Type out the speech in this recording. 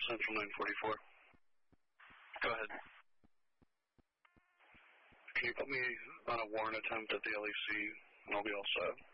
Central 944. Go ahead. Can you put me on a warrant attempt at the LEC, and I'll be all set?